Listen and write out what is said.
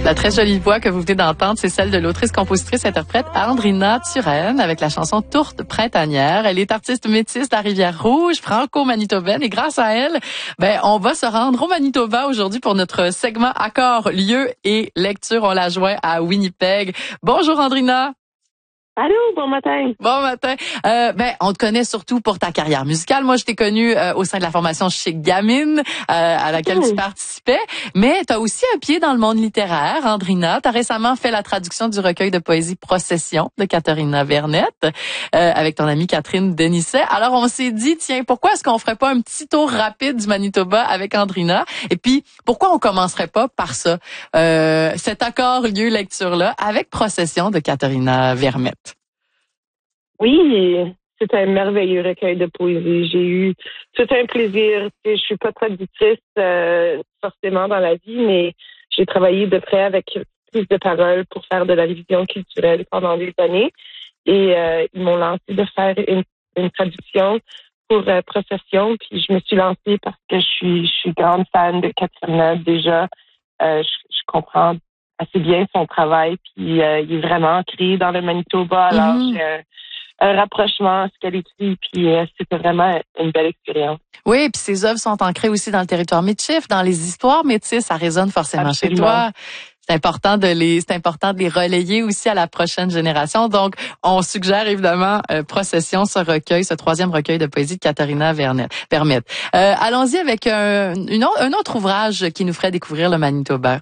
La très jolie voix que vous venez d'entendre, c'est celle de l'autrice, compositrice, interprète Andrina Turenne avec la chanson Tourte printanière. Elle est artiste métisse de la Rivière-Rouge, franco-manitobaine, et grâce à elle, on va se rendre au Manitoba aujourd'hui pour notre segment Accords, lieux et lecture. On la joint à Winnipeg. Bonjour Andrina. Allô, bon matin. Bon matin. On te connaît surtout pour ta carrière musicale. Moi, je t'ai connue au sein de la formation Chic Gamine, à laquelle tu participais. Mais tu as aussi un pied dans le monde littéraire, Andrina. Tu as récemment fait la traduction du recueil de poésie Procession de Catharina Vermette avec ton amie Catherine Denisset. Alors, on s'est dit, tiens, pourquoi est-ce qu'on ferait pas un petit tour rapide du Manitoba avec Andrina? Et puis, pourquoi on commencerait pas par ça, cet accord lieu-lecture-là avec Procession de Catharina Vermette? Oui, c'est un merveilleux recueil de poésie. J'ai eu tout un plaisir. Je suis pas traductrice forcément dans la vie, mais j'ai travaillé de près avec Prise de parole pour faire de la révision culturelle pendant des années. Et ils m'ont lancé de faire une traduction pour Procession. Puis je me suis lancée parce que je suis grande fan de Catherine déjà. Je comprends assez bien son travail. Puis il est vraiment ancré dans le Manitoba. Alors un rapprochement, ce qu'elle écrit, puis c'était vraiment une belle expérience. Oui, puis ses œuvres sont ancrées aussi dans le territoire métis, dans les histoires métisses, ça résonne forcément Absolument. Chez toi. C'est important de les relayer aussi à la prochaine génération. Donc, on suggère évidemment Procession, ce troisième recueil de poésie de Catharina Vermette. Allons-y avec un autre ouvrage qui nous ferait découvrir le Manitoba.